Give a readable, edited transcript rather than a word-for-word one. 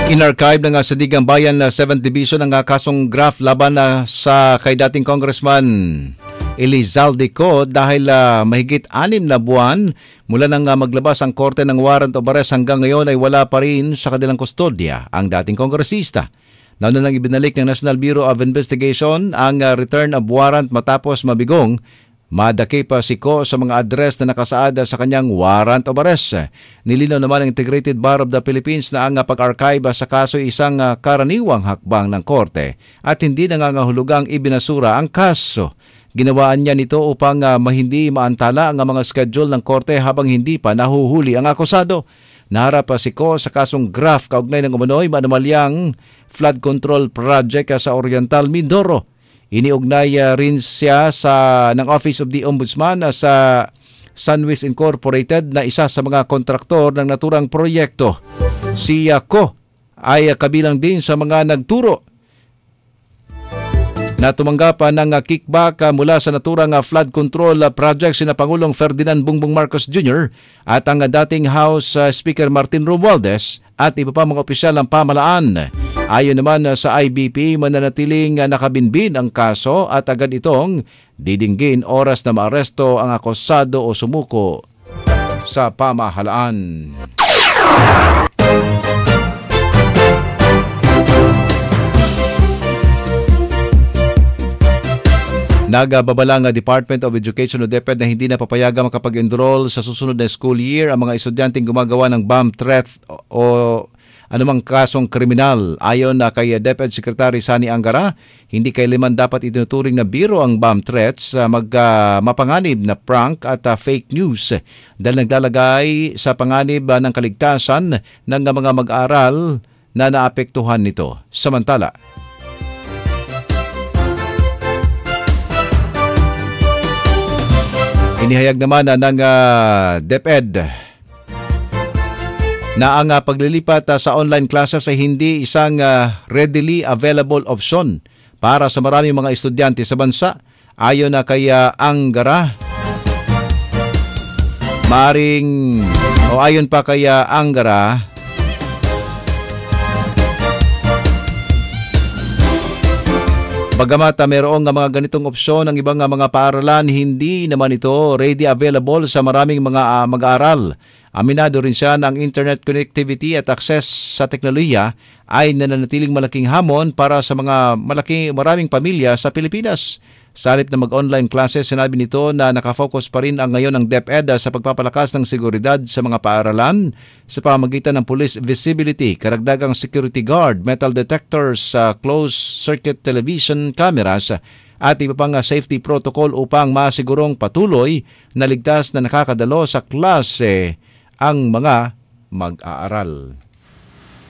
In-archive na nga sa Digang Bayan na 7th Division ang kasong graft laban sa kay dating Congressman Elizalde Co dahil mahigit 6 na buwan mula nang maglabas ang korte ng warrant of arrest hanggang ngayon ay wala pa rin sa kanilang kustodya ang dating kongresista. Nauna lang ibinalik ng National Bureau of Investigation ang return of warrant matapos mabigong madaki pa si Co sa mga address na nakasaad sa kanyang warrant of arrest. Nilinaw naman ng Integrated Bar of the Philippines na ang pag-archive sa kaso ay isang karaniwang hakbang ng korte at hindi nangangahulugang ibinasura ang kaso. Ginawaan niya nito upang hindi maantala ang mga schedule ng korte habang hindi pa nahuhuli ang akusado. Naharap si Co sa kasong graft kaugnay ng umano'y manumalyang flood control project sa Oriental Mindoro. Iniugnay rin siya ng Office of the Ombudsman sa Sunwest Incorporated na isa sa mga kontraktor ng naturang proyekto. Si Co ay kabilang din sa mga nagturo na tumanggap ng kickback mula sa naturang flood control project sina Pangulong Ferdinand Bongbong Marcos Jr. at ang dating House Speaker Martin Romualdez at iba pa mga opisyal ng pamahalaan. Ayon naman sa IBP, mananatiling nakabinbin ang kaso at agad itong didinggin oras na maaresto ang akusado o sumuko sa pamahalaan. Nagbabala ang Department of Education o DepEd na hindi na papayagang makapag-enroll sa susunod na school year ang mga estudyanteng gumagawa ng bomb threat o anumang kasong kriminal. Ayon kay DepEd Secretary Sani Angara, hindi kailanman dapat itinuturing na biro ang bomb threats, mapanganib na prank at fake news dahil naglalagay sa panganib ng kaligtasan ng mga mag-aaral na naapektuhan nito. Samantala, inihayag naman ng DepEd na ang paglilipat sa online classes ay hindi isang readily available option para sa maraming mga estudyante sa bansa. Ayon kay Angara, ayon pa kay Angara, bagamat mayroong mga ganitong opsyon ng ibang mga paaralan, hindi naman ito ready available sa maraming mga mag-aaral. Aminado rin siya na ang internet connectivity at access sa teknolohiya ay nananatiling malaking hamon para sa maraming pamilya sa Pilipinas. Sa halip na mag-online classes, sinabi nito na nakafocus pa rin ang ngayon ng DepEd sa pagpapalakas ng seguridad sa mga paaralan sa pamamagitan ng police visibility, karagdagang security guard, metal detectors, closed-circuit television cameras at iba pang safety protocol upang masigurong patuloy na ligtas na nakakadalo sa klase ang mga mag-aaral.